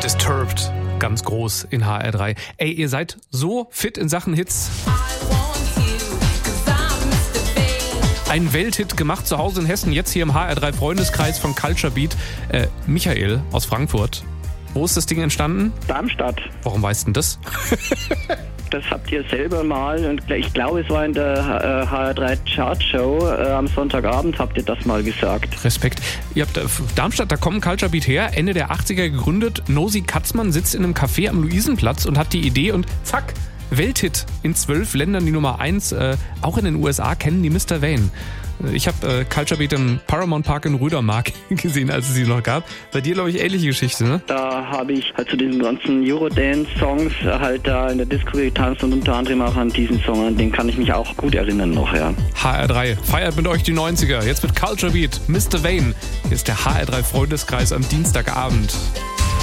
Disturbed, ganz groß in HR3. Ey, ihr seid so fit in Sachen Hits. Ein Welthit gemacht zu Hause in Hessen, jetzt hier im HR3 Freundeskreis von Culture Beat. Michael aus Frankfurt. Wo ist das Ding entstanden? Darmstadt. Warum weißt du denn das? Das habt ihr selber mal, und ich glaube, es war in der HR3 Chartshow am Sonntagabend, habt ihr das mal gesagt. Respekt. Ihr habt Darmstadt, da kommen Culture Beat her, Ende der 80er gegründet. Nosy Katzmann sitzt in einem Café am Luisenplatz und hat die Idee und zack, Welthit in 12 Ländern, die Nummer 1. Auch in den USA kennen die Mr. Vane. Ich habe Culture Beat im Paramount Park in Rüdermark gesehen, als es sie noch gab. Bei dir, glaube ich, ähnliche Geschichte, ne? Da habe ich halt zu diesen ganzen Eurodance-Songs halt da in der Disco getanzt und unter anderem auch an diesen Song, an den kann ich mich auch gut erinnern noch, ja. HR3 feiert mit euch die 90er. Jetzt mit Culture Beat, Mr. Vane. Hier ist der HR3 Freundeskreis am Dienstagabend.